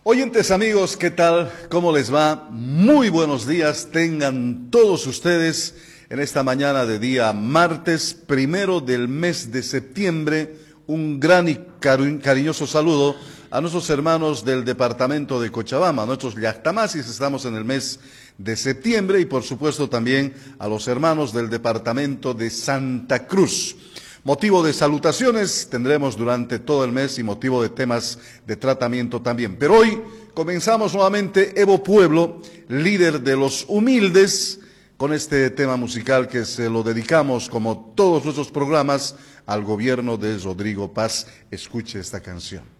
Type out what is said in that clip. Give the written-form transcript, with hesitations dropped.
Oyentes amigos, ¿qué tal? ¿Cómo les va? Muy buenos días tengan todos ustedes en esta mañana de día martes, primero del mes de septiembre. Un gran y cariñoso saludo a nuestros hermanos del departamento de Cochabamba, a nuestros llactamasis. Estamos en el mes de septiembre y por supuesto también a los hermanos del departamento de Santa Cruz. Motivo de salutaciones tendremos durante todo el mes y motivo de temas de tratamiento también. Pero hoy comenzamos nuevamente Evo Pueblo, líder de los humildes, con este tema musical que se lo dedicamos, como todos nuestros programas, al gobierno de Rodrigo Paz. Escuche esta canción.